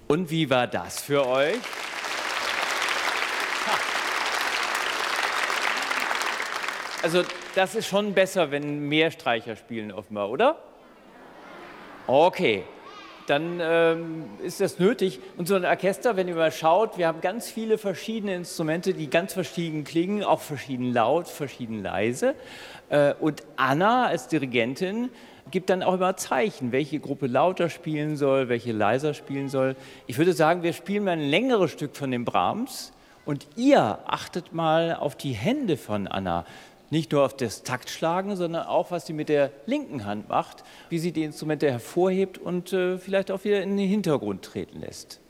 Und wie war das für euch? Also das ist schon besser, wenn mehr Streicher spielen offenbar, oder? Okay, dann ist das nötig. Und so ein Orchester, wenn ihr mal schaut, wir haben ganz viele verschiedene Instrumente, die ganz verschieden klingen, auch verschieden laut, verschieden leise. Und Anna als Dirigentin gibt dann auch immer Zeichen, welche Gruppe lauter spielen soll, welche leiser spielen soll. Ich würde sagen, wir spielen mal ein längeres Stück von dem Brahms und ihr achtet mal auf die Hände von Anna. Nicht nur auf das Taktschlagen, sondern auch, was sie mit der linken Hand macht, wie sie die Instrumente hervorhebt und vielleicht auch wieder in den Hintergrund treten lässt.